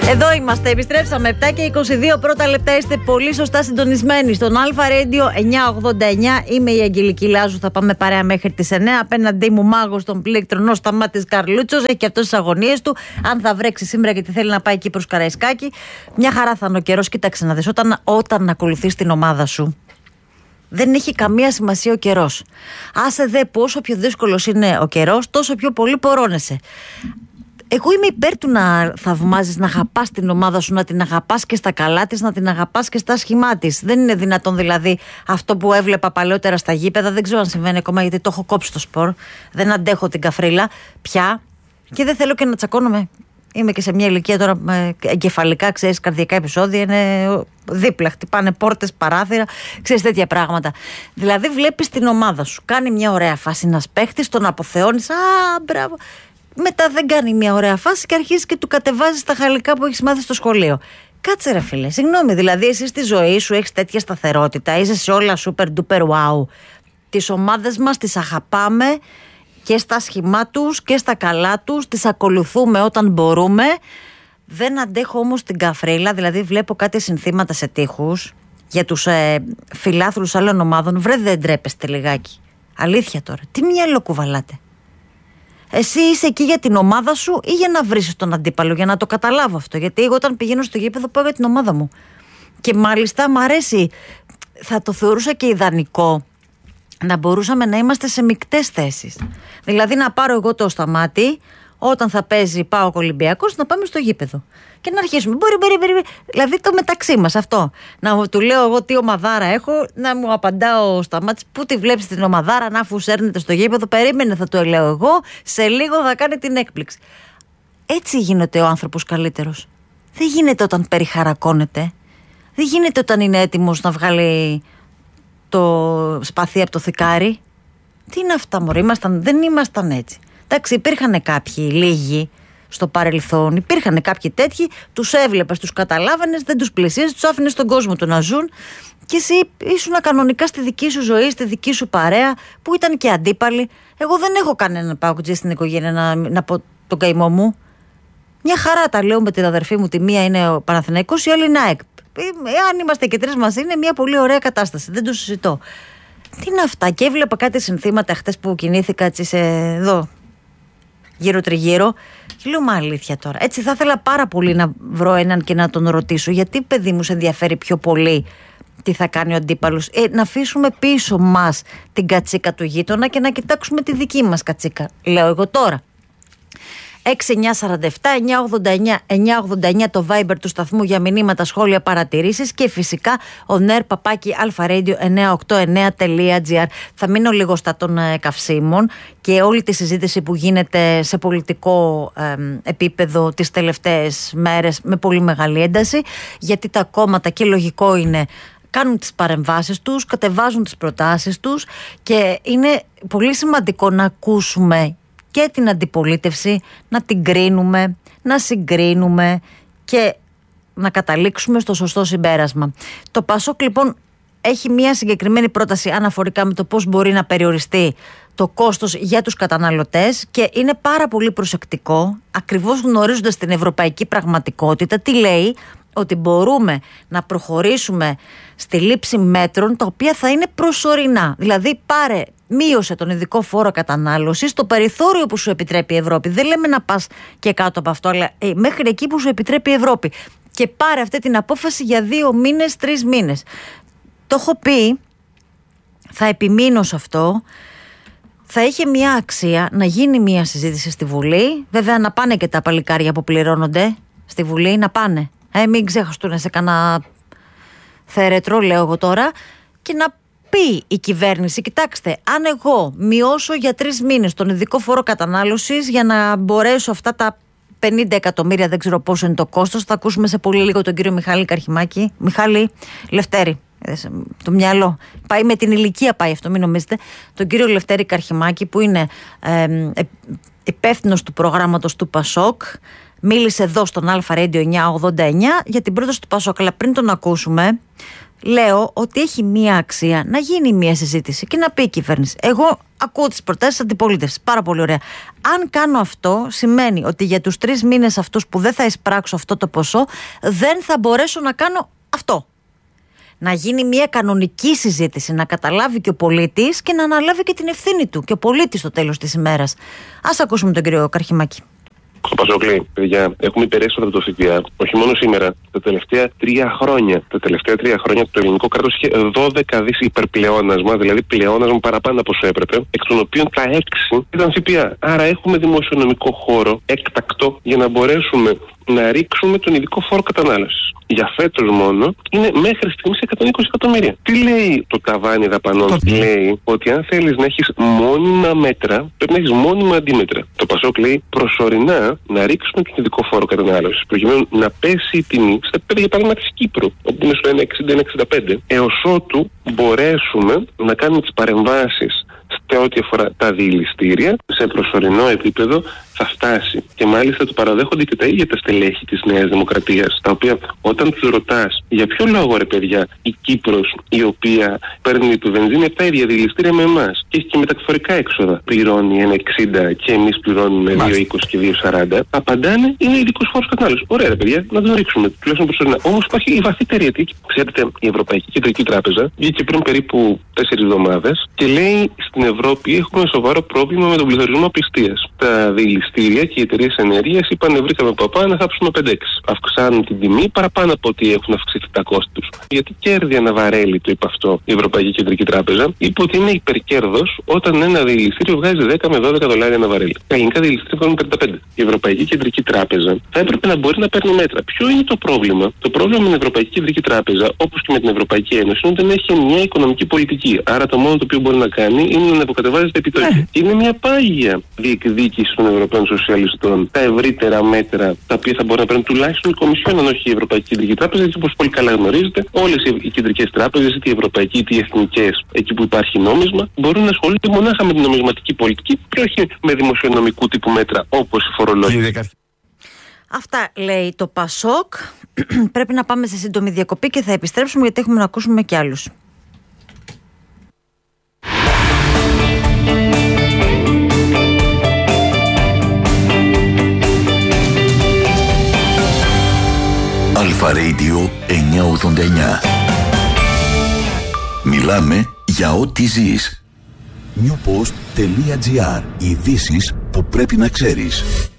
Εδώ είμαστε, επιστρέψαμε 7 και 22 πρώτα λεπτά. Είστε πολύ σωστά συντονισμένοι στον Αλφα Radio 989. Είμαι η Αγγελική Λάζου, θα πάμε παρέα μέχρι τις 9. Απέναντί μου μάγος των πλήκτρων, ο Σταμάτης Καρλούτσος. Έχει και αυτός τις αγωνίες του. Αν θα βρέξει σήμερα γιατί θέλει να πάει εκεί προς Καραϊσκάκη, μια χαρά θα είναι ο καιρός. Κοίταξε να δεις, όταν ακολουθείς την ομάδα σου, δεν έχει καμία σημασία ο καιρός. Άσε δε πόσο πιο δύσκολος είναι ο καιρός, τόσο πιο πολύ πορώνεσαι. Εγώ είμαι υπέρ του να θαυμάζεις, να αγαπάς την ομάδα σου, να την αγαπάς και στα καλά της, να την αγαπάς και στα σχημά της. Δεν είναι δυνατόν δηλαδή αυτό που έβλεπα παλαιότερα στα γήπεδα, δεν ξέρω αν συμβαίνει ακόμα γιατί το έχω κόψει το σπορ. Δεν αντέχω την καφρίλα πια και δεν θέλω και να τσακώνομαι. Είμαι και σε μια ηλικία τώρα με εγκεφαλικά, ξέρεις, καρδιακά επεισόδια, είναι δίπλα, χτυπάνε πόρτες, παράθυρα, ξέρεις, τέτοια πράγματα. Δηλαδή βλέπεις την ομάδα σου, κάνει μια ωραία φάση ένας παίχτης, τον αποθεώνεις, μπράβο. Μετά δεν κάνει μια ωραία φάση και αρχίζει και του κατεβάζει τα χαλικά που έχεις μάθει στο σχολείο. Κάτσε ρε φίλε, συγγνώμη, δηλαδή εσύ στη ζωή σου έχεις τέτοια σταθερότητα, είσαι σε όλα super duper wow. Τις ομάδες μας τις αγαπάμε και στα σχημά τους και στα καλά τους, τις ακολουθούμε όταν μπορούμε. Δεν αντέχω όμως την καφρίλα, δηλαδή βλέπω κάτι συνθήματα σε τοίχους για τους φιλάθλους άλλων ομάδων. Βρε, δεν ντρέπεστε λιγάκι? Αλήθεια τώρα, τι μυαλό κουβαλάτε? Εσύ είσαι εκεί για την ομάδα σου ή για να βρεις τον αντίπαλο? Για να το καταλάβω αυτό. Γιατί εγώ όταν πηγαίνω στο γήπεδο πάω για την ομάδα μου. Και μάλιστα μ' αρέσει, θα το θεωρούσα και ιδανικό να μπορούσαμε να είμαστε σε μεικτές θέσεις. Δηλαδή να πάρω εγώ το Σταμάτη όταν θα παίζει ΠΑΟΚ Ολυμπιακός, να πάμε στο γήπεδο και να αρχίσουμε. Μπορεί. Δηλαδή το μεταξύ μας αυτό. Να του λέω εγώ τι ομαδάρα έχω, να μου απαντά ο Σταμάτης πού τη βλέπεις την ομαδάρα, να αφού σέρνετε στο γήπεδο. Περίμενε, θα το λέω εγώ. Σε λίγο θα κάνει την έκπληξη. Έτσι γίνεται ο άνθρωπος καλύτερος. Δεν γίνεται όταν περιχαρακώνεται. Δεν γίνεται όταν είναι έτοιμος να βγάλει το σπαθί από το θικάρι. Τι είναι αυτά, μωρέ? Δεν ήμασταν έτσι. Εντάξει, υπήρχαν κάποιοι λίγοι στο παρελθόν, υπήρχαν κάποιοι τέτοιοι, τους έβλεπες, τους καταλάβαινες, δεν τους πλησίαζες, τους άφηνες στον κόσμο του να ζουν και εσύ ήσουν κανονικά στη δική σου ζωή, στη δική σου παρέα που ήταν και αντίπαλοι. Εγώ δεν έχω κανέναν παοκτζή στην οικογένεια να πω τον καημό μου. Μια χαρά τα λέω με την αδερφή μου, τη μία είναι ο Παναθηναϊκός, η άλλη είναι ΑΕΚ. Αν είμαστε και τρεις μας είναι μια πολύ ωραία κατάσταση, δεν το συζητώ. Τι είναι αυτά? Και έβλεπα κάτι συνθήματα χτες που κινήθηκα έτσι εδώ γύρω τριγύρω και λέω, μα αλήθεια τώρα? Έτσι θα ήθελα πάρα πολύ να βρω έναν και να τον ρωτήσω, γιατί παιδί μου σε ενδιαφέρει πιο πολύ τι θα κάνει ο αντίπαλος? Να αφήσουμε πίσω μας την κατσίκα του γείτονα και να κοιτάξουμε τη δική μας κατσίκα, λέω εγώ τώρα. 6-947-989-989 το Viber του σταθμού για μηνύματα, σχόλια, παρατηρήσεις και φυσικά ο ner@alfaradio989.gr. Θα μείνω λίγο στα των καυσίμων και όλη τη συζήτηση που γίνεται σε πολιτικό επίπεδο τις τελευταίες μέρες με πολύ μεγάλη ένταση, γιατί τα κόμματα, και λογικό είναι, κάνουν τις παρεμβάσεις τους, κατεβάζουν τις προτάσεις τους και είναι πολύ σημαντικό να ακούσουμε και την αντιπολίτευση, να την κρίνουμε, να συγκρίνουμε και να καταλήξουμε στο σωστό συμπέρασμα. Το ΠΑΣΟΚ λοιπόν έχει μια συγκεκριμένη πρόταση αναφορικά με το πώς μπορεί να περιοριστεί το κόστος για τους καταναλωτές και είναι πάρα πολύ προσεκτικό, ακριβώς γνωρίζοντας την ευρωπαϊκή πραγματικότητα. Τι λέει? Ότι μπορούμε να προχωρήσουμε στη λήψη μέτρων τα οποία θα είναι προσωρινά. Δηλαδή μείωσε τον ειδικό φόρο κατανάλωσης στο περιθώριο που σου επιτρέπει η Ευρώπη. Δεν λέμε να πας και κάτω από αυτό, αλλά μέχρι εκεί που σου επιτρέπει η Ευρώπη. Και πάρε αυτή την απόφαση για 2 μήνες, 3 μήνες. Το έχω πει, θα επιμείνω σε αυτό. Θα είχε μια αξία να γίνει μια συζήτηση στη Βουλή. Βέβαια να πάνε και τα παλικάρια που πληρώνονται στη Βουλή, να πάνε. Μην ξεχαστούν σε κανένα θερετρό, λέω εγώ τώρα, και να πει η κυβέρνηση, κοιτάξτε, αν εγώ μειώσω για 3 μήνες τον ειδικό φόρο κατανάλωσης για να μπορέσω αυτά τα 50 εκατομμύρια, δεν ξέρω πόσο είναι το κόστος, θα ακούσουμε σε πολύ λίγο τον κύριο Μιχάλη Καρχιμάκη, Μιχάλη Λευτέρη, το μυαλό, πάει με την ηλικία, πάει αυτό, μην νομίζετε, τον κύριο Λευτέρη Καρχιμάκη που είναι υπεύθυνος του προγράμματος του ΠΑΣΟΚ. Μίλησε εδώ στον Αλφα Radio 989 για την πρόταση του ΠΑΣΟΚ. Αλλά πριν τον ακούσουμε, λέω ότι έχει μία αξία να γίνει μία συζήτηση και να πει η κυβέρνηση: εγώ ακούω τις προτάσεις της αντιπολίτευσης. Πάρα πολύ ωραία. Αν κάνω αυτό, σημαίνει ότι για τους 3 μήνες αυτούς που δεν θα εισπράξω αυτό το ποσό, δεν θα μπορέσω να κάνω αυτό. Να γίνει μια κανονική συζήτηση, να καταλάβει και ο πολίτης και να αναλάβει και την ευθύνη του και ο πολίτης στο τέλος της ημέρας. Ας ακούσουμε τον κύριο Καρχιμάκη. Στο Πασόκλι, παιδιά, έχουμε υπερέσει το ΦΠΑ, όχι μόνο σήμερα, τα τελευταία 3 χρόνια. Τα τελευταία 3 χρόνια το ελληνικό κράτος είχε 12 δις υπερπλεόνασμα, δηλαδή πλεόνασμα παραπάνω από όσο έπρεπε, εκ των οποίων τα 6 ήταν ΦΠΑ. Άρα έχουμε δημοσιονομικό χώρο έκτακτο για να μπορέσουμε να ρίξουμε τον ειδικό φόρο κατανάλωσης. Για φέτος μόνο είναι μέχρι στιγμής 120 εκατομμύρια. Τι λέει το ταβάνι δαπανών? Λέει ότι αν θέλεις να έχεις μόνιμα μέτρα, πρέπει να έχεις μόνιμα αντίμετρα. Το Πασόκ λέει προσωρινά να ρίξουμε τον ειδικό φόρο κατανάλωσης, προκειμένου να πέσει η τιμή στα επίπεδα, για παράδειγμα, της Κύπρου, όπου είναι στο 1,60-1,65, έως ότου μπορέσουμε να κάνουμε τις παρεμβάσεις σε ό,τι αφορά τα διελιστήρια, σε προσωρινό επίπεδο θα φτάσει. Και μάλιστα το παραδέχονται και τα ίδια τα στελέχη της Νέας Δημοκρατίας, τα οποία όταν τους ρωτάς για ποιο λόγο, ρε παιδιά, η Κύπρος, η οποία παίρνει του βενζίνη από τα ίδια διελιστήρια με εμάς και έχει και μεταφορικά έξοδα, πληρώνει 1,60 και εμείς πληρώνουμε 2,20 και 2,40, απαντάνε: είναι ειδικός φόρος κατανάλωσης. Ωραία, ρε παιδιά, να τον ρίξουμε, τουλάχιστον προσωρινά. Όμως υπάρχει η βαθύτερη αιτία. Ξέρετε, η Ευρωπαϊκή Κεντρική Τράπεζα βγήκε πριν περίπου 4 εβδομάδες και λέει: στην Ευρώπη έχουμε σοβαρό πρόβλημα με τον πληθωρισμό απιστίας. Τα διελιστήρια και οι εταιρείες ενέργειας είπαν: βρήκαμε παπά να θάψουμε 5-6. Αυξάνουν την τιμή παραπάνω από ότι έχουν αυξηθεί τα κόστη τους. Γιατί κέρδη αναβαρέλει, το είπε αυτό η Ευρωπαϊκή Κεντρική Τράπεζα. Είπε ότι είναι υπερκέρδος όταν ένα διελιστήριο βγάζει 10 με 12 δολάρια αναβαρέλει. Τα ελληνικά διελιστήρια βγάζουν 35. Η Ευρωπαϊκή Κεντρική Τράπεζα θα έπρεπε να μπορεί να παίρνει μέτρα. Ποιο είναι το πρόβλημα? Το πρόβλημα με την Ευρωπαϊκή Κεντρική Τράπεζα, όπως και με την Ευρωπαϊκή Ένωση, είναι ότι δεν έχει μια οικονομική πολιτική. Άρα το μόνο το οποίο μπορεί να κάνει είναι να αποκατεβάζει τα επιτόκια. Είναι μια πάγια διεκδίκηση των Ευρωπαίων Σοσιαλιστών τα ευρύτερα μέτρα τα οποία θα μπορεί να παίρνει τουλάχιστον η Κομισιόν, αν όχι η Ευρωπαϊκή Κεντρική Τράπεζα, γιατί όπως πολύ καλά γνωρίζετε, όλες οι κεντρικές τράπεζες, είτε οι ευρωπαϊκοί είτε οι εθνικές, εκεί που υπάρχει νόμισμα, μπορούν να ασχολούνται μονάχα με την νομισματική πολιτική και όχι με δημοσιονομικού τύπου μέτρα όπως η φορολόγηση. Αυτά λέει το Πασόκ. Πρέπει να πάμε σε σύντομη διακοπή και θα επιστρέψουμε γιατί έχουμε να ακούσουμε και άλλους. Αλφα Radio 989. Μιλάμε για ό,τι ζεις. Newpost.gr. Ειδήσεις που πρέπει να ξέρεις.